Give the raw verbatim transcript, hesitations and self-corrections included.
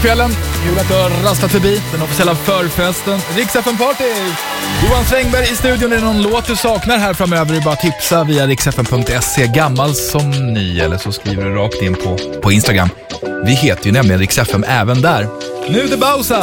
fredagskvällen. Kul att du har rastat förbi den officiella förfesten. Rix F M Party. Johan Svängberg i studion. Är det någon låt du saknar här framöver? Det är bara tipsa via rix f m punkt se. Gammal som ny. Eller så skriver du rakt in på, på Instagram. Vi heter ju nämligen Rix F M även där. Nu är det Bausa.